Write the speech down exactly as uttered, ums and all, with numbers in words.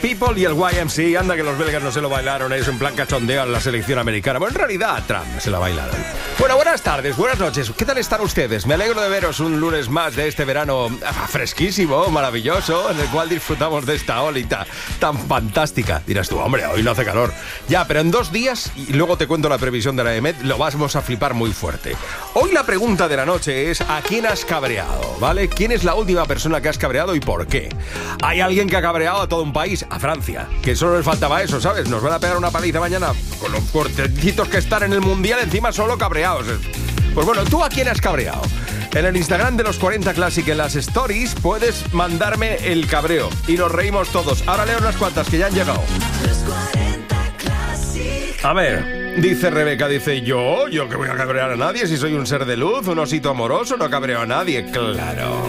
People y el Y M C A, anda que los belgas no se lo bailaron, es en plan cachondeo a la selección americana. Bueno, en realidad a Trump se la bailaron. Bueno, buenas tardes, buenas noches. ¿Qué tal están ustedes? Me alegro de veros un lunes más de este verano fresquísimo, maravilloso, en el cual disfrutamos de esta olita tan fantástica. Dirás tú, hombre, hoy no hace calor. Ya, pero en dos días, y luego te cuento la previsión de la E M E T, lo vamos a flipar muy fuerte. Hoy la pregunta de la noche es ¿a quién has cabreado? ¿Vale? ¿Quién es la última persona que has cabreado y por qué? Hay alguien que ha cabreado a todo un país, a Francia, que solo les faltaba eso, ¿sabes? Nos van a pegar una paliza mañana con los fuertecitos que están en el Mundial, encima solo cabreados. Pues bueno, ¿tú a quién has cabreado? En el Instagram de los cuarenta Classic, en las stories, puedes mandarme el cabreo y nos reímos todos. Ahora leo unas cuantas que ya han llegado. A ver, dice Rebeca, dice yo, yo que voy a cabrear a nadie si soy un ser de luz, un osito amoroso, no cabreo a nadie, claro.